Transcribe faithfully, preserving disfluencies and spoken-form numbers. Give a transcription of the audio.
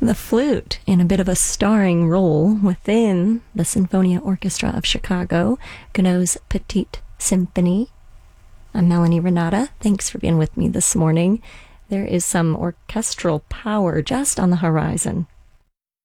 the flute in a bit of a starring role within the Sinfonia Orchestra of Chicago, Gounod's Petite Symphony. I'm Melanie Renata. Thanks for being with me this morning. There is some orchestral power just on the horizon.